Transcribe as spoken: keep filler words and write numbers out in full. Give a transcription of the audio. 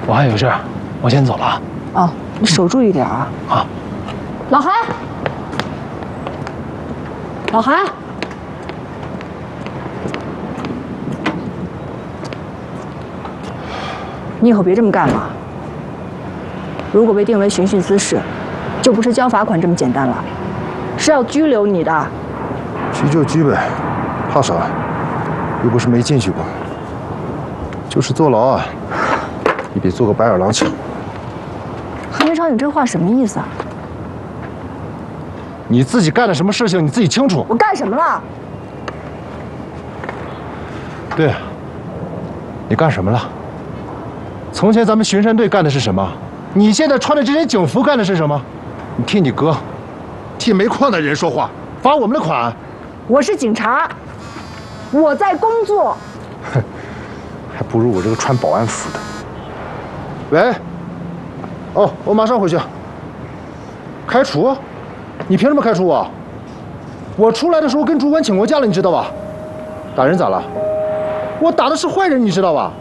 我还有事，我先走了啊。 哦，你守住一点啊。 好。 老韩，老韩，你以后别这么干了。如果被定为寻衅滋事，就不是交罚款这么简单了，是要拘留你的。 拘就拘呗，怕啥？又不是没进去过。就是坐牢啊，也比做个白眼狼强。 韩元超，你这话什么意思啊？ 你自己干了什么事情，你自己清楚。 我干什么了？ 对，你干什么了？从前咱们巡山队干的是什么？你现在穿的这身警服干的是什么？你替你哥，替煤矿的人说话，罚我们的款。 我是警察，我在工作。 哼，还不如我这个穿保安服的。喂，哦，我马上回去。开除？你凭什么开除我？我出来的时候跟主管请过假了，你知道吧？打人咋了？我打的是坏人，你知道吧？